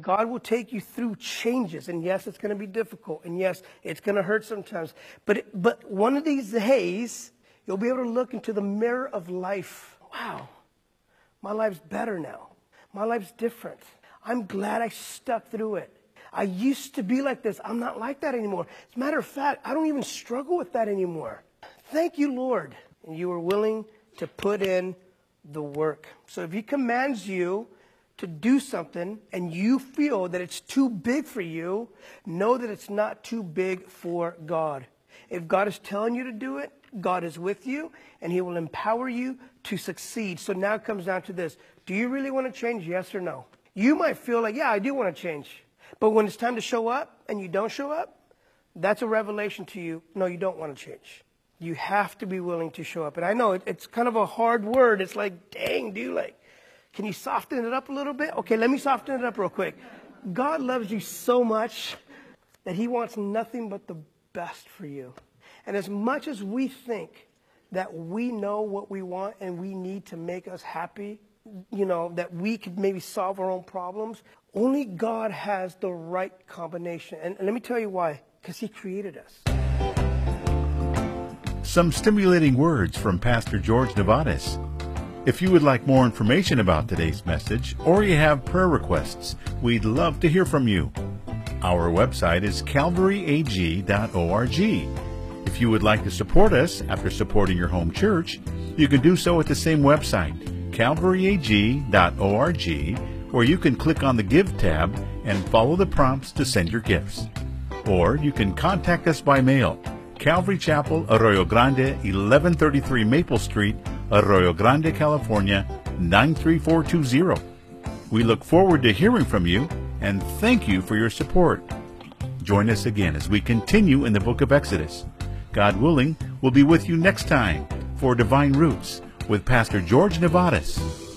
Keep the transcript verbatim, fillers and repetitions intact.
God will take you through changes. And yes, it's going to be difficult. And yes, it's going to hurt sometimes. But, it, but one of these days, you'll be able to look into the mirror of life. Wow, my life's better now. My life's different. I'm glad I stuck through it. I used to be like this. I'm not like that anymore. As a matter of fact, I don't even struggle with that anymore. Thank you, Lord. And you are willing to put in the work. So if he commands you to do something and you feel that it's too big for you, know that it's not too big for God. If God is telling you to do it, God is with you and he will empower you to succeed. So now it comes down to this. Do you really want to change? Yes or no? You might feel like, yeah, I do want to change. But when it's time to show up and you don't show up, that's a revelation to you. No, you don't want to change. You have to be willing to show up. And I know it, it's kind of a hard word. It's like, dang, dude, like, can you soften it up a little bit? Okay, let me soften it up real quick. God loves you so much that he wants nothing but the best for you. And as much as we think that we know what we want and we need to make us happy, you know, that we could maybe solve our own problems, only God has the right combination. And, and let me tell you why. Because he created us. Some stimulating words from Pastor George Nevares. If you would like more information about today's message, or you have prayer requests, we'd love to hear from you. Our website is calvary a g dot org. If you would like to support us after supporting your home church, you can do so at the same website, calvary a g dot org, where you can click on the Give tab and follow the prompts to send your gifts. Or you can contact us by mail, Calvary Chapel, Arroyo Grande, eleven thirty-three Maple Street, Arroyo Grande, California, nine three four two zero. We look forward to hearing from you, and thank you for your support. Join us again as we continue in the book of Exodus. God willing, we'll be with you next time for Divine Roots with Pastor George Nevares.